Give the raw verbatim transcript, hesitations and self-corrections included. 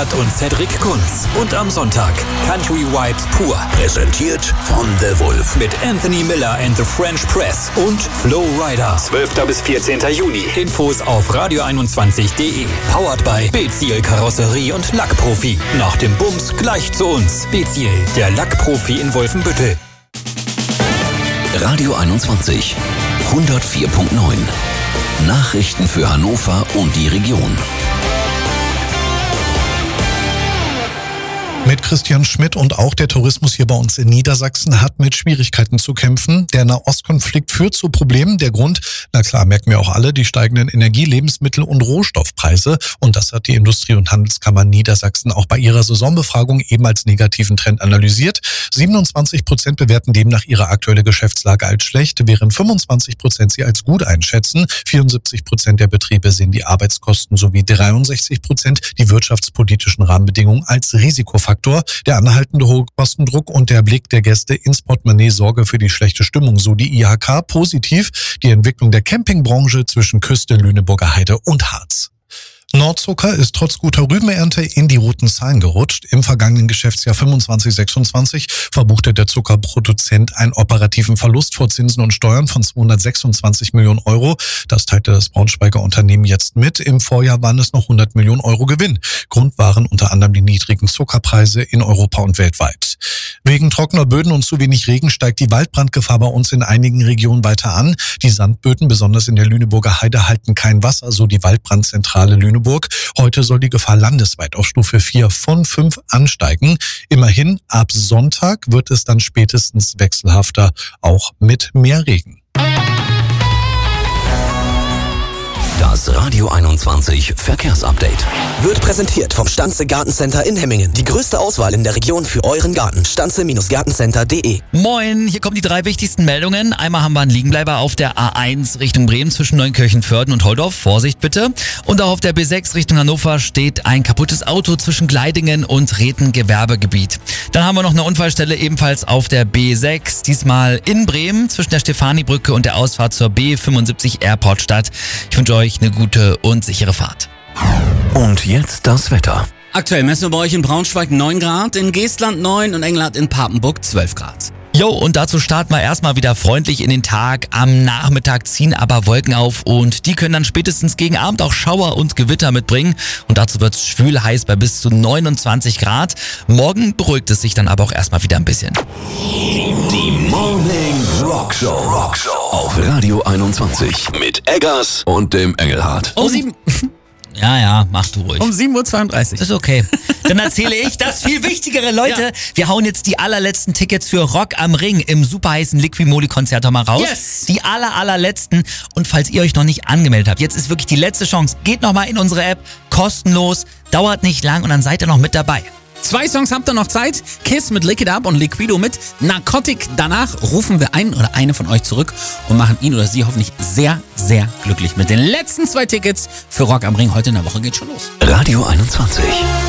Konrad und Cedric Kunz. Und am Sonntag Country Vibes pur. Präsentiert von The Wolf. Mit Anthony Miller and the French Press und Flow Rider. zwölfter bis vierzehnter Juni. Infos auf radio einundzwanzig punkt de. Powered by Beziel Karosserie und Lackprofi. Nach dem Bums gleich zu uns. Beziel, der Lackprofi in Wolfenbüttel. Radio einundzwanzig, hundertvier Komma neun. Nachrichten für Hannover und die Region. Mit Christian Schmidt. Und auch der Tourismus hier bei uns in Niedersachsen hat mit Schwierigkeiten zu kämpfen. Der Nahostkonflikt führt zu Problemen. Der Grund, na klar, merken wir auch alle, die steigenden Energie-, Lebensmittel- und Rohstoffpreise. Und das hat die Industrie- und Handelskammer Niedersachsen auch bei ihrer Saisonbefragung eben als negativen Trend analysiert. siebenundzwanzig Prozent bewerten demnach ihre aktuelle Geschäftslage als schlecht, während fünfundzwanzig Prozent sie als gut einschätzen. vierundsiebzig Prozent der Betriebe sehen die Arbeitskosten sowie dreiundsechzig Prozent die wirtschaftspolitischen Rahmenbedingungen als Risikofaktor. Der anhaltende hohe Kostendruck und der Blick der Gäste ins Portemonnaie sorge für die schlechte Stimmung, so die I H K. Positiv die Entwicklung der Campingbranche zwischen Küste, Lüneburger Heide und Harz. Nordzucker ist trotz guter Rübenernte in die roten Zahlen gerutscht. Im vergangenen Geschäftsjahr fünfundzwanzig sechsundzwanzig verbuchte der Zuckerproduzent einen operativen Verlust vor Zinsen und Steuern von zweihundertsechsundzwanzig Millionen Euro. Das teilte das Braunschweiger Unternehmen jetzt mit. Im Vorjahr waren es noch hundert Millionen Euro Gewinn. Grund waren unter anderem die niedrigen Zuckerpreise in Europa und weltweit. Wegen trockener Böden und zu wenig Regen steigt die Waldbrandgefahr bei uns in einigen Regionen weiter an. Die Sandböden, besonders in der Lüneburger Heide, halten kein Wasser, so die Waldbrandzentrale Lüneburg. Heute soll die Gefahr landesweit auf Stufe vier von fünf ansteigen. Immerhin, ab Sonntag wird es dann spätestens wechselhafter, auch mit mehr Regen. Das Radio einundzwanzig Verkehrsupdate wird präsentiert vom Stanze Gartencenter in Hemmingen. Die größte Auswahl in der Region für euren Garten. stanze Gartencenter punkt de. Moin, hier kommen die drei wichtigsten Meldungen. Einmal haben wir einen Liegenbleiber auf der A eins Richtung Bremen zwischen Neunkirchen-Vörden und Holdorf. Vorsicht bitte. Und auch auf der B sechs Richtung Hannover steht ein kaputtes Auto zwischen Gleidingen und Rethen-Gewerbegebiet. Dann haben wir noch eine Unfallstelle ebenfalls auf der B sechs, diesmal in Bremen zwischen der Stefani-Brücke und der Ausfahrt zur B fünfundsiebzig Airportstadt. Ich wünsche euch eine gute und sichere Fahrt. Und jetzt das Wetter. Aktuell messen wir bei euch in Braunschweig neun Grad, in Geestland neun und Engelhardt in Papenburg zwölf Grad. Jo, und dazu starten wir erstmal wieder freundlich in den Tag. Am Nachmittag ziehen aber Wolken auf und die können dann spätestens gegen Abend auch Schauer und Gewitter mitbringen. Und dazu wird's schwül heiß bei bis zu neunundzwanzig Grad. Morgen beruhigt es sich dann aber auch erstmal wieder ein bisschen. Die Morning Rock Show. Rock Show auf Radio einundzwanzig mit Eggers und dem Engelhardt. Um sieben... Ja, ja, mach du ruhig. Um sieben Uhr zweiunddreißig. Ist okay. Dann erzähle ich das viel Wichtigere, Leute. Ja. Wir hauen jetzt die allerletzten Tickets für Rock am Ring im super heißen Liquimoli-Konzert mal raus. Yes. Die aller, allerletzten. Und falls ihr euch noch nicht angemeldet habt, jetzt ist wirklich die letzte Chance. Geht nochmal in unsere App, kostenlos, dauert nicht lang und dann seid ihr noch mit dabei. Zwei Songs habt ihr noch Zeit. Kiss mit Lick It Up und Liquido mit Narcotic. Danach rufen wir einen oder eine von euch zurück und machen ihn oder sie hoffentlich sehr, sehr glücklich mit den letzten zwei Tickets für Rock am Ring. Heute in der Woche geht's schon los. Radio einundzwanzig.